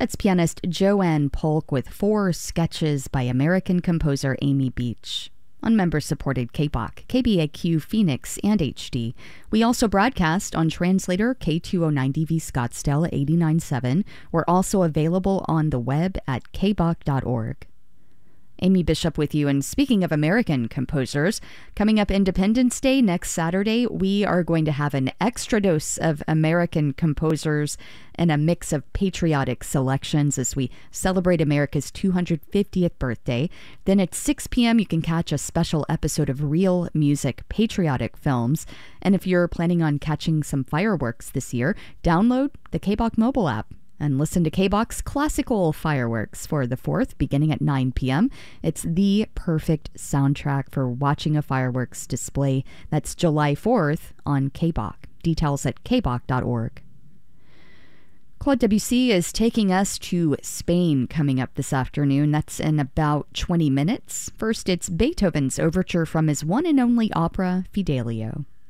That's pianist Joanne Polk with 4 sketches by American composer Amy Beach on member-supported KBOC, KBAQ Phoenix, and HD. We also broadcast on translator K209DV Scottsdale 89.7. We're also available on the web at kboc.org. Amy Bishop with you, and speaking of American composers, coming up Independence Day next Saturday, we are going to have an extra dose of American composers and a mix of patriotic selections as we celebrate America's 250th birthday. Then at 6 p.m. you can catch a special episode of Real Music Patriotic Films. And if you're planning on catching some fireworks this year, download the KBOC mobile app and listen to KBOC's classical fireworks for the 4th, beginning at 9 p.m. It's the perfect soundtrack for watching a fireworks display. That's July 4th on KBOC. Details at kboc.org. Claude Debussy is taking us to Spain coming up this afternoon. That's in about 20 minutes. First, it's Beethoven's overture from his one and only opera, Fidelio.